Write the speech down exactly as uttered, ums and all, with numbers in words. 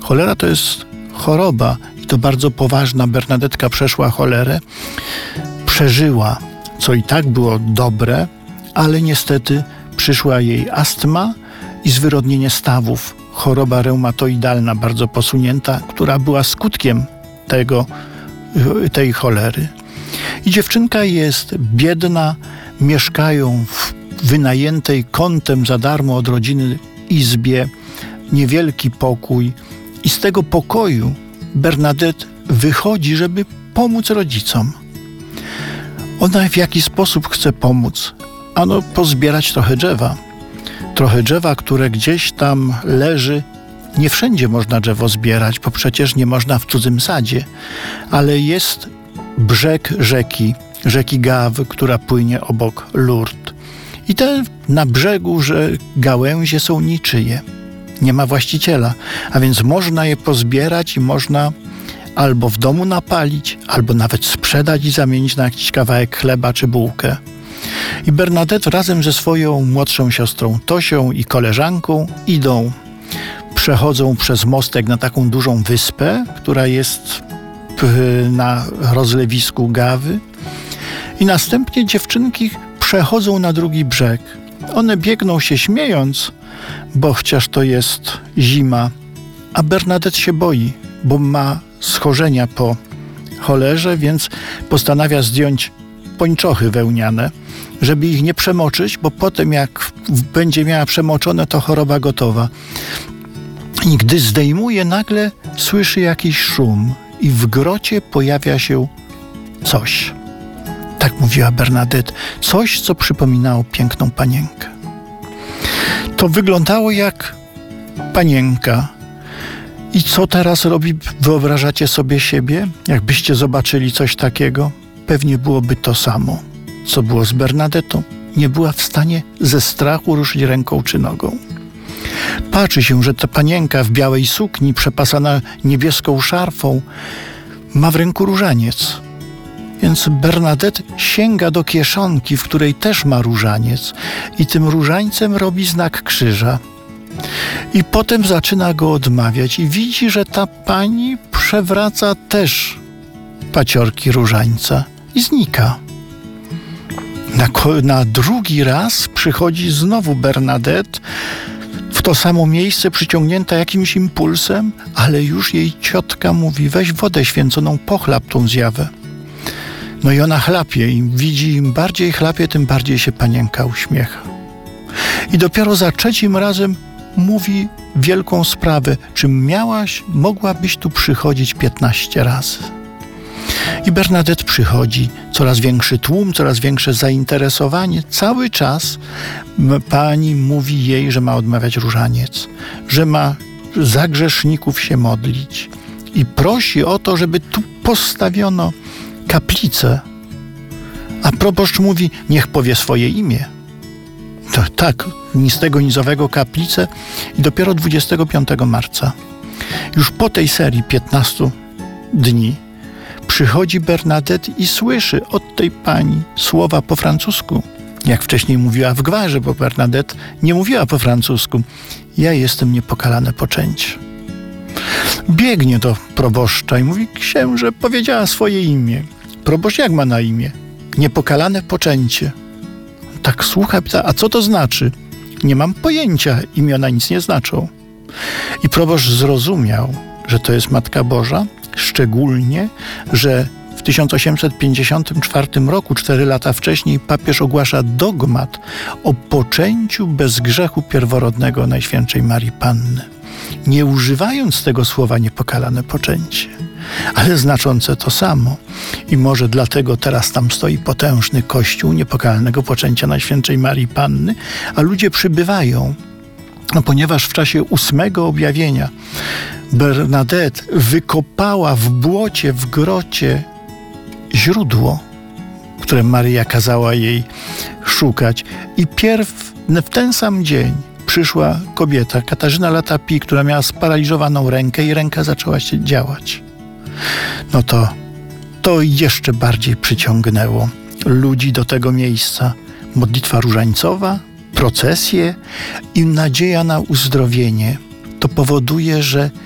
Cholera to jest choroba i to bardzo poważna. Bernadetka przeszła cholerę, przeżyła, co i tak było dobre, ale niestety przyszła jej astma i zwyrodnienie stawów, choroba reumatoidalna bardzo posunięta, która była skutkiem tego, tej cholery. I dziewczynka jest biedna, mieszkają w wynajętej kątem za darmo od rodziny izbie, niewielki pokój i z tego pokoju Bernadette wychodzi, żeby pomóc rodzicom. Ona w jaki sposób chce pomóc? Ano pozbierać trochę drzewa. Trochę drzewa, które gdzieś tam leży. Nie wszędzie można drzewo zbierać, bo przecież nie można w cudzym sadzie. Ale jest brzeg rzeki, rzeki Gave, która płynie obok Lourdes. I te na brzegu, że gałęzie są niczyje. Nie ma właściciela, a więc można je pozbierać i można albo w domu napalić, albo nawet sprzedać i zamienić na jakiś kawałek chleba czy bułkę. I Bernadette razem ze swoją młodszą siostrą Tosią i koleżanką idą, przechodzą przez mostek na taką dużą wyspę, która jest na rozlewisku Gawy i następnie dziewczynki przechodzą na drugi brzeg. One biegną się śmiejąc, bo chociaż to jest zima, a Bernadette się boi, bo ma schorzenia po cholerze, więc postanawia zdjąć pończochy wełniane, żeby ich nie przemoczyć, bo potem jak będzie miała przemoczone, to choroba gotowa. I gdy zdejmuje, nagle słyszy jakiś szum i w grocie pojawia się coś. Tak mówiła Bernadette. Coś, co przypominało piękną panienkę. To wyglądało jak panienka. I co teraz robi? Wyobrażacie sobie siebie? Jakbyście zobaczyli coś takiego? Pewnie byłoby to samo, co było z Bernadettą. Nie była w stanie ze strachu ruszyć ręką czy nogą. Patrzy się, że ta panienka w białej sukni, przepasana niebieską szarfą, ma w ręku różaniec. Więc Bernadette sięga do kieszonki, w której też ma różaniec i tym różańcem robi znak krzyża. I potem zaczyna go odmawiać i widzi, że ta pani przewraca też paciorki różańca i znika. Na, na drugi raz przychodzi znowu Bernadette w to samo miejsce, przyciągnięta jakimś impulsem, ale już jej ciotka mówi: weź wodę święconą, pochlap tą zjawę. No i ona chlapie i widzi, im bardziej chlapie, tym bardziej się panienka uśmiecha. I dopiero za trzecim razem mówi wielką sprawę: czy miałaś, mogłabyś tu przychodzić piętnaście razy. I Bernadette przychodzi, coraz większy tłum, coraz większe zainteresowanie. Cały czas pani mówi jej, że ma odmawiać różaniec, że ma za grzeszników się modlić i prosi o to, żeby tu postawiono kaplicę. A proboszcz mówi: niech powie swoje imię. To tak, ni z tego, ni z owego kaplicę. I dopiero dwudziestego piątego marca, już po tej serii piętnastu dni, przychodzi Bernadette i słyszy od tej pani słowa po francusku. Jak wcześniej mówiła w gwarze, bo Bernadette nie mówiła po francusku. Ja jestem niepokalane poczęcie. Biegnie do proboszcza i mówi: księże, powiedziała swoje imię. Proboszcz jak ma na imię? Niepokalane poczęcie. Tak słucha, pyta: a co to znaczy? Nie mam pojęcia, imiona nic nie znaczą. I proboszcz zrozumiał, że to jest Matka Boża, szczególnie, że w tysiąc osiemset pięćdziesiątym czwartym roku, cztery lata wcześniej, papież ogłasza dogmat o poczęciu bez grzechu pierworodnego Najświętszej Marii Panny, nie używając tego słowa niepokalane poczęcie, ale znaczące to samo. I może dlatego teraz tam stoi potężny kościół niepokalnego poczęcia Najświętszej Marii Panny, a ludzie przybywają, no, ponieważ w czasie ósmego objawienia Bernadette wykopała w błocie, w grocie źródło, które Maryja kazała jej szukać. I pierw w ten sam dzień przyszła kobieta, Katarzyna Latapie, która miała sparaliżowaną rękę i ręka zaczęła się działać. No to to jeszcze bardziej przyciągnęło ludzi do tego miejsca. Modlitwa różańcowa, procesje i nadzieja na uzdrowienie. To powoduje, że